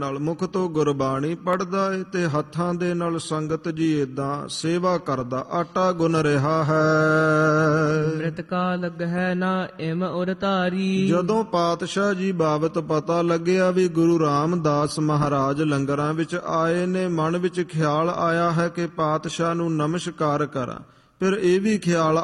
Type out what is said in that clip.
ਨਾਲ ਮੁਖ ਤੋਂ ਗੁਰਬਾਣੀ ਪੜਦਾ ਏ ਤੇ ਹੱਥਾਂ ਦੇ ਨਾਲ ਸੰਗਤ ਜੀ ਏਦਾਂ ਸੇਵਾ ਕਰਦਾ। ਆਟਾ ਗੁੰਨ ਰਿਹਾ ਹੈ। ਅੰਮ੍ਰਿਤ ਕਾ ਲੱਗਹਿ ਨਾ ਇਮ ਉਰ ਧਾਰੀ। ਜਦੋਂ ਪਾਤਸ਼ਾਹ ਜੀ ਬਾਬਤ ਪਤਾ ਲੱਗਿਆ ਵੀ ਗੁਰੂ ਰਾਮਦਾਸ ਮਹਾਰਾਜ ਲੰਗਰਾਂ ਵਿੱਚ ਆਏ ਨੇ, ਮਨ ਵਿੱਚ ਖਿਆਲ ਆਇਆ ਹੈ ਕਿ ਪਾਤਸ਼ਾਹ ਨੂੰ ਨਮਸਕਾਰ ਕਰਾਂ। ਫਿਰ ਇਹ ਵੀ ਖਿਆਲ